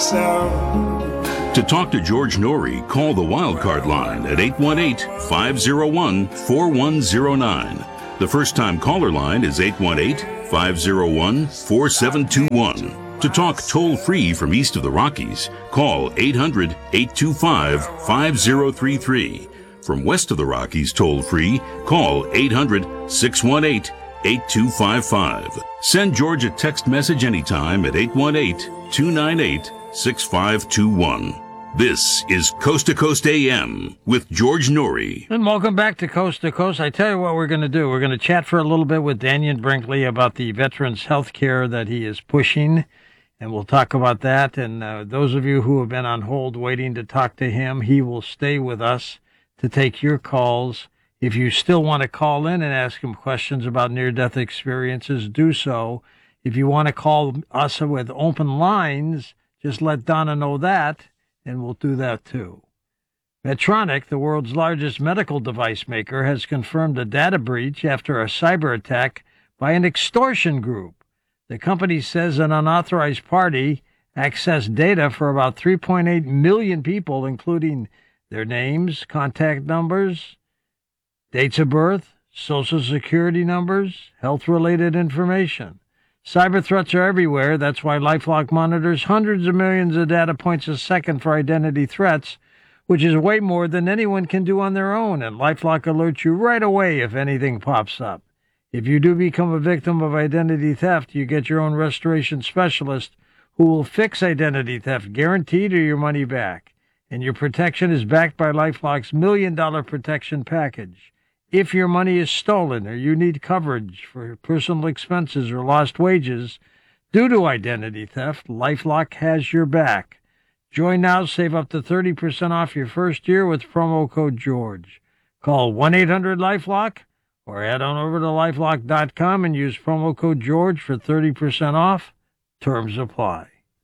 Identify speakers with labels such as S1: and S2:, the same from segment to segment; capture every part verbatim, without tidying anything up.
S1: sound.
S2: To talk to George Norrie, call the Wildcard line at eight one eight, five oh one, four one oh nine. The first-time caller line is eight one eight, five oh one, four seven two one. To talk toll-free from east of the Rockies, call eight hundred, eight two five, five oh three three. From west of the Rockies toll-free, call eight hundred, six one eight, eight two five five. Send George a text message anytime at eight one eight, two nine eight, six five two one. This is Coast to Coast A M with George Norrie.
S3: And welcome back to Coast to Coast. I tell you what we're going to do. We're going to chat for a little bit with Dannion Brinkley about the veterans health care that he is pushing, and we'll talk about that. And uh, those of you who have been on hold waiting to talk to him, he will stay with us to take your calls. If you still want to call in and ask him questions about near-death experiences, do so. If you want to call us with open lines, just let Donna know that, and we'll do that too. Medtronic, the world's largest medical device maker, has confirmed a data breach after a cyber attack by an extortion group. The company says an unauthorized party accessed data for about three point eight million people, including their names, contact numbers, dates of birth, social security numbers, health-related information. Cyber threats are everywhere. That's why LifeLock monitors hundreds of millions of data points a second for identity threats, which is way more than anyone can do on their own, and LifeLock alerts you right away if anything pops up. If you do become a victim of identity theft, you get your own restoration specialist who will fix identity theft, guaranteed, or your money back. And your protection is backed by LifeLock's million dollar protection package. If your money is stolen or you need coverage for personal expenses or lost wages due to identity theft, LifeLock has your back. Join now, save up to thirty percent off your first year with promo code George. Call one eight hundred LifeLock or head on over to lifelock dot com and use promo code George for thirty percent off. Terms apply.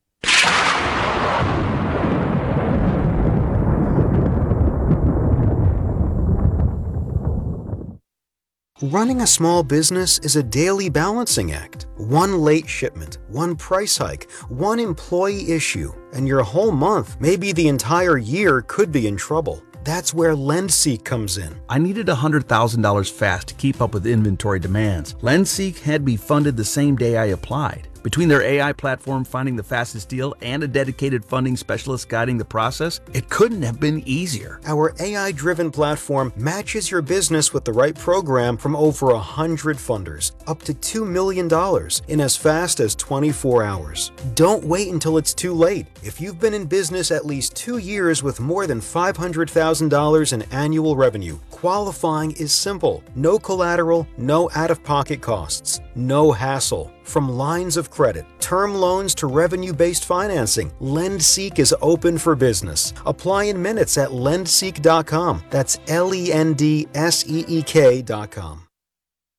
S4: Running a small business is a daily balancing act. One late shipment, one price hike, one employee issue, and your whole month, maybe the entire year, could be in trouble. That's where LendSeek comes in.
S5: I needed one hundred thousand dollars fast to keep up with inventory demands. LendSeek had me funded the same day I applied. Between their A I platform finding the fastest deal and a dedicated funding specialist guiding the process, it couldn't have been easier.
S4: Our A I-driven platform matches your business with the right program from over one hundred funders, up to two million dollars in as fast as twenty-four hours. Don't wait until it's too late. If you've been in business at least two years with more than five hundred thousand dollars in annual revenue, qualifying is simple. No collateral, no out-of-pocket costs, no hassle. From lines of credit, term loans to revenue-based financing, LendSeek is open for business. Apply in minutes at lendseek dot com. That's L E N D S E E K dot com.